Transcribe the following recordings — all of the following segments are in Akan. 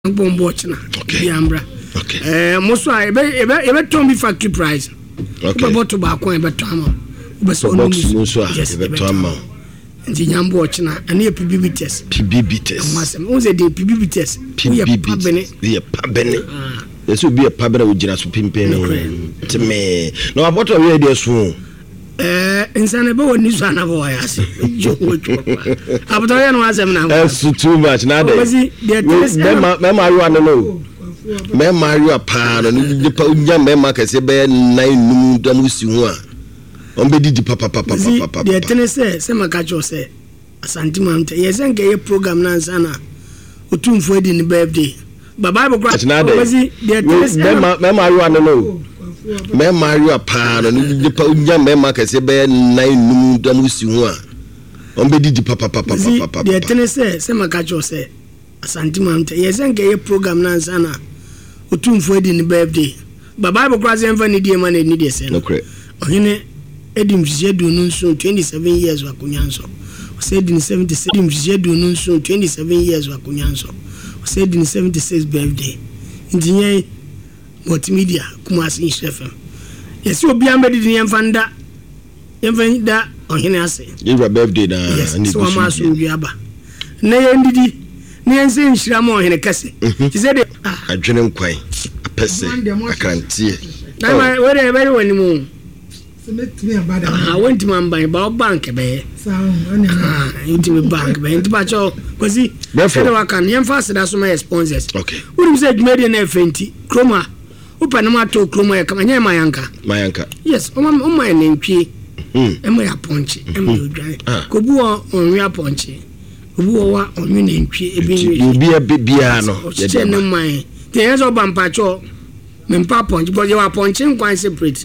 bombo china biambra moso a ebe ton bi factory price boto ba kon ebe ton am box moso a ebe ton am nti nyambo china ane PBB test masem o ze de PBB test ye pabene yesu bi pabene o gina so pimpin teme no aboto we dey so insane be woni so na bo ya se jowo aboto ye no asem na that's too much na dey me mario no me mario pa no ni pa unya me ma kase be 9 num dam si hu a on be didi papa de tenese se maka cho se asanti mamte ye se nke ye program na nsana otumfo edi ni birthday baba Bible class ozi de tenese me mario no me mario pa no ni pa unya me ma kase be 9 num dam si hu a on be didi papa de tenese se maka cho se asanti mamte ye se nke ye program na nsana otumfo edi ni birthday baba Bible class enfa ni die man ni die se no ohine Edim Jedunun soon 27 years wakunyanso. Said in 77 Jedunun soon 27 years wakunyanso. Said in 76 birthday. Injiye multimedia Kumasi Shefem. Yes, you be ambedid in Yamfanda. Yamfanda ohine ase. Your birthday na yes, so amasu biaba. Na yendidi niense nshiramo ohine kase. She said adwene nkwai apese akrantie. Na where very when mu went to my bank be into bank be into bacho kozi I can yam fast that's my sponsors okay we say made na fenti chroma open ma to chroma ya kama mayanka yes o my nentwie e mo ya ponche e mo dwan ko bu on wi ponche obu wa on wi nentwie e bi bia no ye de no man te yeso bampacho me mpa ponche bo ye wa ponche nkwan separate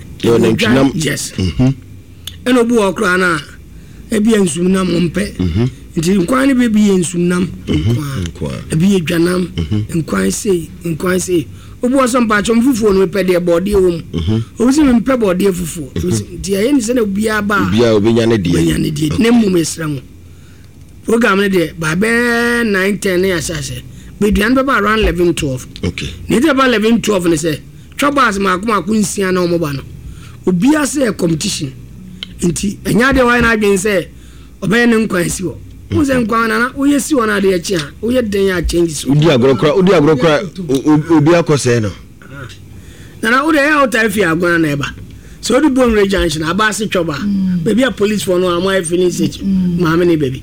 yes eno bu okra na ebi ensumnam ompe nti nkwan ne bi ensumnam nkwan ebi edwanam nkwan sei obu oso mpacho mfufuo no pede e body wom obi me mpe body efufuo nti aye ni se na bia ba bia obenya ne die ne mu mesram program ne de ba be 9 10 ya sase be duan be ba around 11 12 okay ne de ba 11 12 ne se twabas ma akoma kunsia na omo ba no obia say competition nti enya de why na adwen say obey ne nkwan si wo wo se nkwan na wo yesi wo na de achi ha wo ye den ya changes udi agrokra obi akose no na wo de ya otafi agwana na eba so do bon junction abase twoba baby a police for no am finish ma me ne baby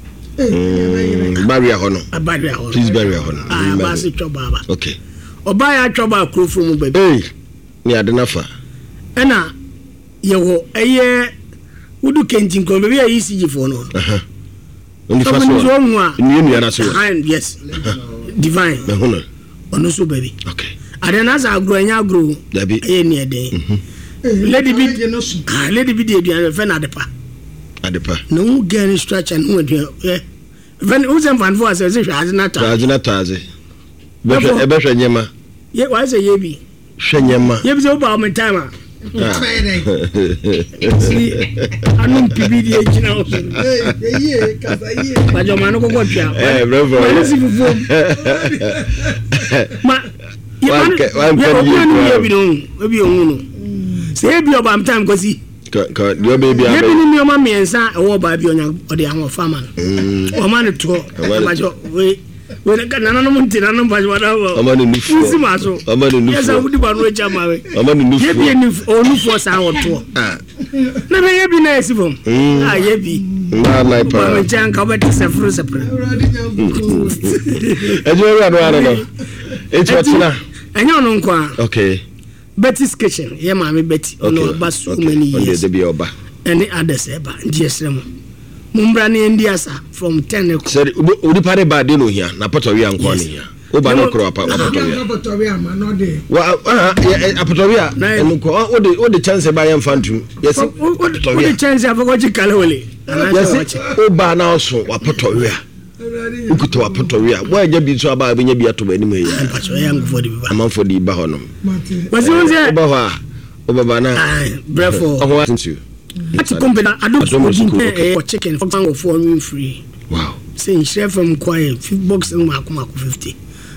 barrier hono please barrier hono abase twoba ba okay oba ya twoba krofo mu baby ni adenafa ena yewo eye wudu kentin ko be ya ECG for no only first one you na so yes divine hono ono so baby okay adena za agro anya agro eye ni eden lady bi dey do fe na adepa no get structure no do when uzem van for say adena taze be hwe nyema ye why say ye bi hwe nyema ye bi say oba o time anum PBD ejina o kasa bajo manu ko kwatwa bravo ma ye bi onu say bi oba time kosi ka dio baby ye bi ni o ma miensa e wo ba bi onya ode an farmer o ma ne to bajo we kana no munti na no bajo wada o amani nufu yes I would ba no chama we amani nufu ye bi ni onu for sa woto na be ye bi na esibom ye bi na like pa me janka ba ti sefru sepre ejo ya no echotina enyo no nkwa okay Betty's kitchen ye ma me Betty no ba so many years de bi oba any others eba dsrem mumbra ne ndiasa from 10 said odi pare ba de no hia na potowi anko ne hia oba no kro apa potowi ama no de wa potowi enko odi chance ba yam fantum yes odi chance afogo chikale wole yes oba na oso wa potowi ukuto wa potowi wa nya bi so aba nya bi ato anim hia pacho ya ngfo di ba amanfo di ba honom wasi unze oba ho oba bana brefo ati company ado chicken for free wow say share from quiet box in makuma 50